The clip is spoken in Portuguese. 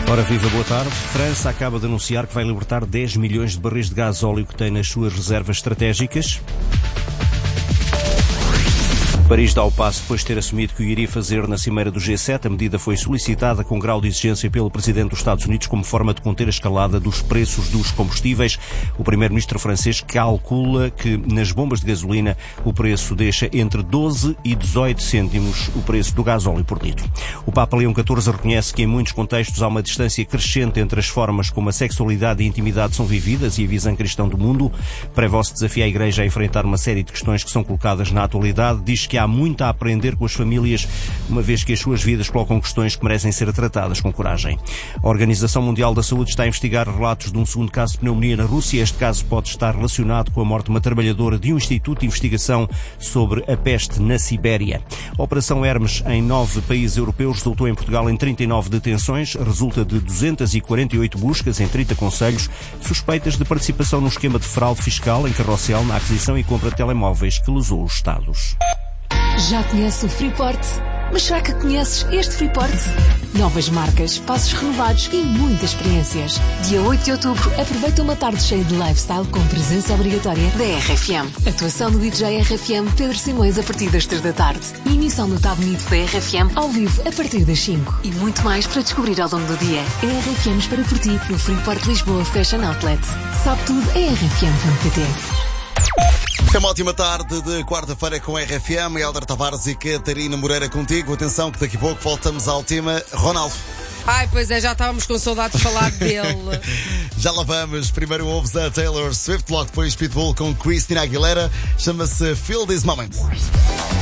Ora viva, boa tarde. França acaba de anunciar que vai libertar 10 milhões de barris de gás óleo que tem nas suas reservas estratégicas. Paris dá o passo depois de ter assumido que o iria fazer na cimeira do G7. A medida foi solicitada com grau de exigência pelo Presidente dos Estados Unidos como forma de conter a escalada dos preços dos combustíveis. O Primeiro-Ministro francês calcula que nas bombas de gasolina o preço deixa entre 12 e 18 cêntimos o preço do gasóleo por litro. O Papa Leão XIV reconhece que em muitos contextos há uma distância crescente entre as formas como a sexualidade e a intimidade são vividas e a visão cristã do mundo. Prevost desafia a Igreja a enfrentar uma série de questões que são colocadas na atualidade. Diz que há muito a aprender com as famílias, uma vez que as suas vidas colocam questões que merecem ser tratadas com coragem. A Organização Mundial da Saúde está a investigar relatos de um segundo caso de pneumonia na Rússia. Este caso pode estar relacionado com a morte de uma trabalhadora de um instituto de investigação sobre a peste na Sibéria. A Operação Hermes em 9 países europeus resultou em Portugal em 39 detenções, resulta de 248 buscas em 30 concelhos, suspeitas de participação no esquema de fraude fiscal em Carrossel na aquisição e compra de telemóveis que lesou os Estados. Já conhece o Freeport? Mas será que conheces este Freeport? Novas marcas, espaços renovados e muitas experiências. Dia 8 de outubro, aproveita uma tarde cheia de lifestyle com presença obrigatória da RFM. Atuação do DJ RFM Pedro Simões a partir das 3 da tarde. E emissão do Tá Bonito da RFM ao vivo a partir das 5. E muito mais para descobrir ao longo do dia. RFM espera por ti no Freeport Lisboa Fashion Outlet. Sabe tudo em rfm.pt. É uma ótima tarde de quarta-feira com a RFM, Helder Tavares e Catarina Moreira contigo. Atenção que daqui a pouco voltamos ao tema Ronaldo. Ai, pois é, já estávamos com saudade de falar dele. Já lá vamos. Primeiro ouves a Taylor Swift, logo depois Pitbull com Christina Aguilera. Chama-se Feel This Moment.